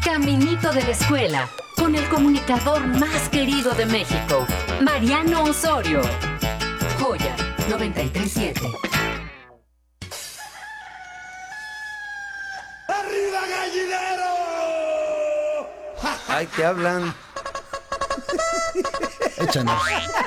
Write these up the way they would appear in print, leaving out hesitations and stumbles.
caminito de la escuela, con el comunicador más querido de México, Mariano Osorio. Joya 93.7. ¡Arriba, gallinero! Ay, te hablan. Échanos.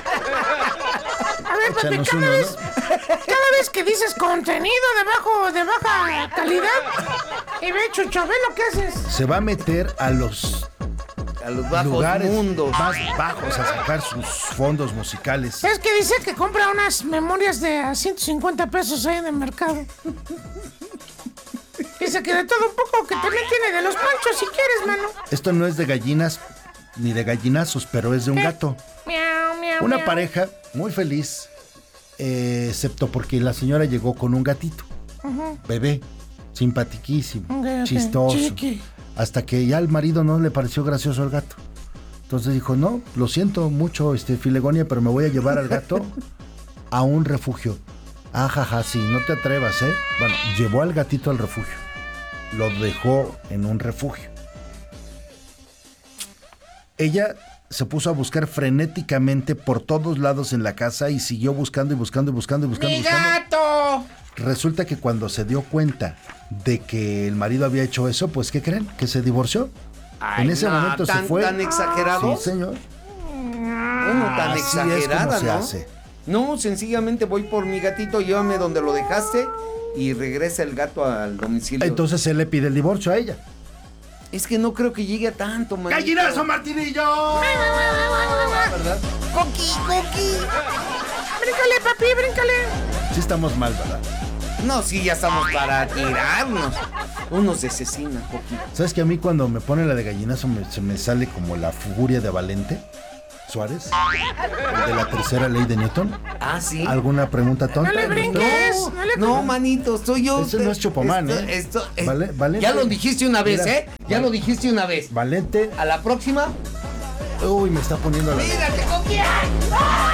A ver, papi, cada vez que dices contenido de baja calidad, y ve, Chucho, ve lo que haces. Se va a meter a los bajos lugares mundos más bajos a sacar sus fondos musicales. Es que dice que compra unas memorias de a 150 pesos ahí en el mercado. Dice que de todo un poco, que también tiene de los panchos si quieres, mano. Esto no es de gallinas ni de gallinazos, pero es de un gato. Miau, miau, Una miau. pareja muy feliz, excepto porque la señora llegó con un gatito, bebé, simpatiquísimo, Ok. chistoso, Chiqui. hasta que ya al marido no le pareció gracioso el gato. Entonces dijo, no, lo siento mucho, Filegonia, pero me voy a llevar al gato a un refugio. Ajaja, sí, no te atrevas, ¿eh? Bueno, llevó al gatito al refugio. Lo dejó en un refugio. Ella se puso a buscar frenéticamente por todos lados en la casa y siguió buscando y buscando y buscando y buscando. ¡Mi gato! Resulta que cuando se dio cuenta de que el marido había hecho eso, pues ¿qué creen? Que se divorció. Ay, en ese momento se fue. ¿Tan exagerado? Sí, señor. Bueno, tan Así exagerada, es como se ¿no? hace. No, sencillamente voy por mi gatito, llévame donde lo dejaste y regresa el gato al domicilio. Entonces él le pide el divorcio a ella. Es que no creo que llegue a tanto, manito. ¡Gallinazo, Martinillo! ¿Verdad? ¡Coqui! ¡Bríncale, papi, bríncale! Sí estamos mal, ¿verdad? No, sí, ya estamos para tirarnos. Unos de cecina, poquito. ¿Sabes que a mí cuando me pone la de gallinazo se me sale como la furia de Valente Suárez? El de la tercera ley de Newton. Ah, sí. ¿Alguna pregunta tonta? No le brinques. No, manito, soy yo. Ese no es Chupomán, Valente. Ya lo dijiste una vez, Mira, ¿eh? Ya lo dijiste una vez. Valente. A la próxima. Uy, me está poniendo la... ¡Mírate, coquilla!